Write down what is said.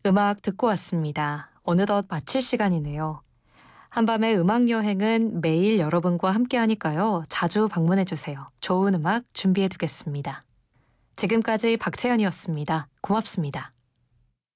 음악 듣고 왔습니다. 어느덧 마칠 시간이네요. 한밤의 음악 여행은 매일 여러분과 함께 하니까요. 자주 방문해 주세요. 좋은 음악 준비해 두겠습니다. 지금까지 박채연이었습니다. 고맙습니다.